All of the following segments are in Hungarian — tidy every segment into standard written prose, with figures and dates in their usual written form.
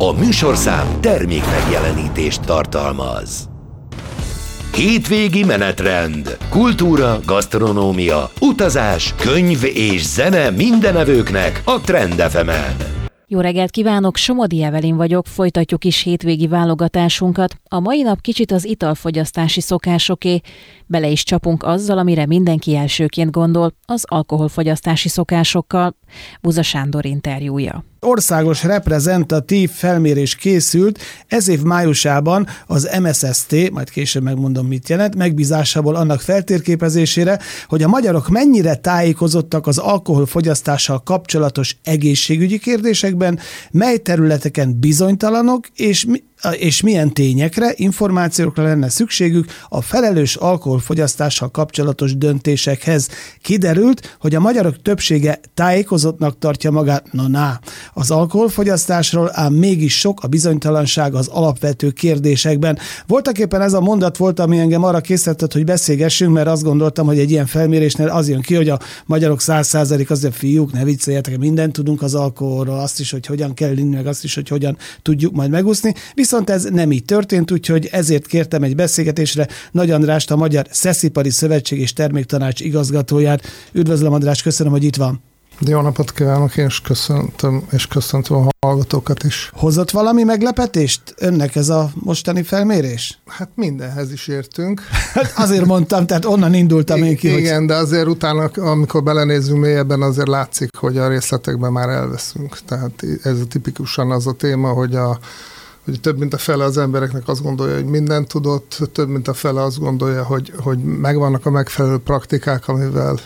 A műsorszám termék megjelenítést tartalmaz. Hétvégi menetrend, kultúra, gasztronómia, utazás, könyv és zene mindenevőknek a Trend FM-en. Jó reggelt kívánok, Somodi Evelin vagyok, folytatjuk is hétvégi válogatásunkat. A mai nap kicsit az italfogyasztási szokásoké. Bele is csapunk azzal, amire mindenki elsőként gondol, az alkoholfogyasztási szokásokkal. Buza Sándor interjúja. Országos reprezentatív felmérés készült ez év májusában az MSST, majd később megmondom mit jelent, megbízásából annak feltérképezésére, hogy a magyarok mennyire tájékozottak az alkoholfogyasztással kapcsolatos egészségügyi kérdésekben, mely területeken bizonytalanok, és milyen tényekre, információkra lenne szükségük a felelős alkoholfogyasztással kapcsolatos döntésekhez. Kiderült, hogy a magyarok többsége tájékozottnak tartja magát, az alkoholfogyasztásról, ám mégis sok a bizonytalanság az alapvető kérdésekben. Voltaképpen ez a mondat volt, ami engem arra készített, hogy beszélgessünk, mert azt gondoltam, hogy egy ilyen felmérésnél az jön ki, hogy a magyarok 100% azért fiúk, ne vicceljetek, mindent tudunk az alkoholról, azt is, hogy hogyan kell inni, meg azt is, hogy hogyan tudjuk majd megúszni. Viszont ez nem így történt, úgyhogy ezért kértem egy beszélgetésre Nagy Andrást, a Magyar Szeszipari Szövetség és Terméktanács igazgatóját. Üdvözlöm, András, köszönöm, hogy itt van. Jó napot kívánok, én is köszöntöm a hallgatókat is. Hozott valami meglepetést önnek ez a mostani felmérés? Hát mindenhez is értünk. Azért mondtam, tehát onnan indultam én ki. Igen, hogy... de azért utána, amikor belenézünk mélyebben, azért látszik, hogy a részletekben már elveszünk. Tehát ez tipikusan az a téma, hogy több mint a fele az embereknek azt gondolja, hogy mindent tudott, több mint a fele azt gondolja, hogy megvannak a megfelelő praktikák, amivel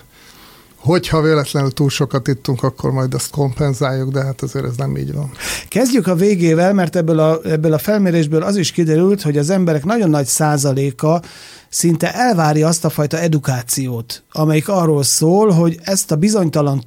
hogyha véletlenül túl sokat ittunk, akkor majd ezt kompenzáljuk, de hát azért ez nem így van. Kezdjük a végével, mert ebből a felmérésből az is kiderült, hogy az emberek nagyon nagy százaléka szinte elvárja azt a fajta edukációt, amelyik arról szól, hogy ezt a bizonytalan